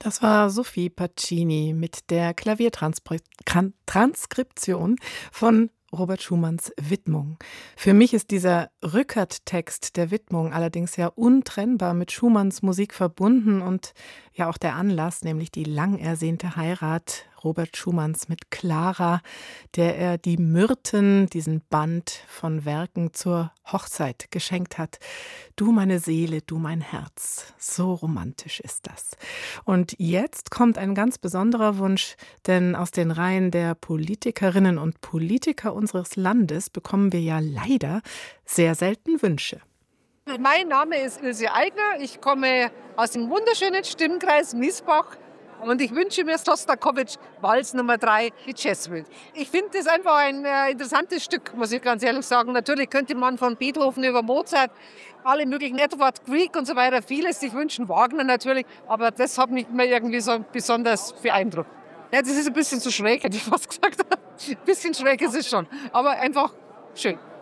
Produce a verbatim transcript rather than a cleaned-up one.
Das war Sophie Pacini mit der Klaviertranskription von Robert Schumanns Widmung. Für mich ist dieser Rückert-Text der Widmung allerdings ja untrennbar mit Schumanns Musik verbunden und ja auch der Anlass, nämlich die lang ersehnte Heirat Robert Schumanns mit Clara, der er die Myrten, diesen Band von Werken zur Hochzeit geschenkt hat. Du meine Seele, du mein Herz. So romantisch ist das. Und jetzt kommt ein ganz besonderer Wunsch, denn aus den Reihen der Politikerinnen und Politiker unseres Landes bekommen wir ja leider sehr selten Wünsche. Mein Name ist Ilse Aigner, ich komme aus dem wunderschönen Stimmkreis Miesbach und ich wünsche mir Sostakovich Walz Nummer drei, die Jazzwelt. Ich finde das einfach ein äh, interessantes Stück, muss ich ganz ehrlich sagen. Natürlich könnte man von Beethoven über Mozart, alle möglichen Edward Grieg und so weiter, vieles sich wünschen, Wagner natürlich, aber das hat mich immer irgendwie so besonders beeindruckt. Ja, das ist ein bisschen zu schräg, hätte ich fast gesagt. Ein bisschen schräg ist es schon, aber einfach schön.